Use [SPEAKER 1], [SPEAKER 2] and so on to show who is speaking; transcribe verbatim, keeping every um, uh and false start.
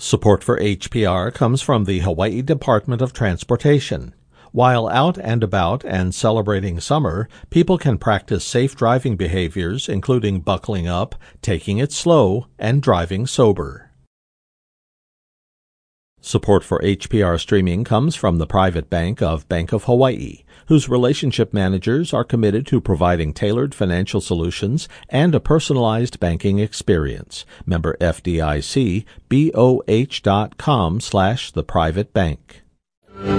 [SPEAKER 1] Support for H P R comes from the Hawaii Department of Transportation. While out and about and celebrating summer, people can practice safe driving behaviors, including buckling up, taking it slow, and driving sober. Support for H P R streaming comes from the private bank of Bank of Hawaii, whose relationship managers are committed to providing tailored financial solutions and a personalized banking experience. Member F D I C, B O H dot com slash the private bank.